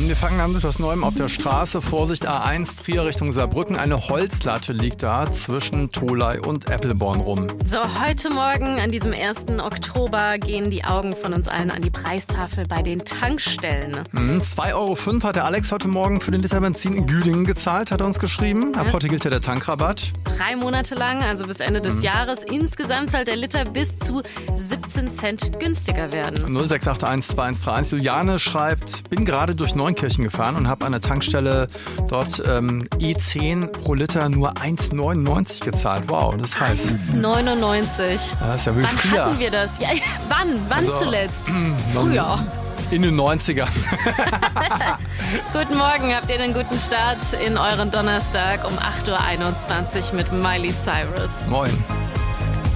Wir fangen an mit etwas Neuem auf der Straße. Vorsicht, A1, Trier Richtung Saarbrücken. Eine Holzlatte liegt da zwischen Tholey und Eppelborn rum. So, heute Morgen an diesem 1. Oktober gehen die Augen von uns allen an die Preistafel bei den Tankstellen. 2,05 € hat der Alex heute Morgen für den Liter Benzin in Güdingen gezahlt, hat er uns geschrieben. Ab heute gilt ja der Tankrabatt. 3 Monate lang, also bis Ende des Jahres. Insgesamt soll der Liter bis zu 17 Cent günstiger werden. 06812131. Juliane schreibt, bin gerade durch Neunkirchen gefahren und habe an der Tankstelle dort E10 pro Liter nur 1,99 gezahlt. Wow, das heißt... 1,99. Das ist ja wie Wann früher. hatten wir das? Ja, wann? Wann Also, zuletzt? Früher. In den 90ern. Guten Morgen, habt ihr einen guten Start in euren Donnerstag um 8:21 Uhr mit Miley Cyrus. Moin.